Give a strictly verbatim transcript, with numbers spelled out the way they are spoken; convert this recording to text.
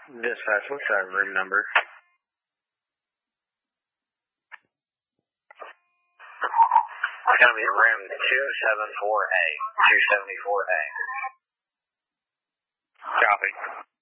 Dispatch, what's that room number? It's going to be room two seventy-four A. two seventy-four A. Copy.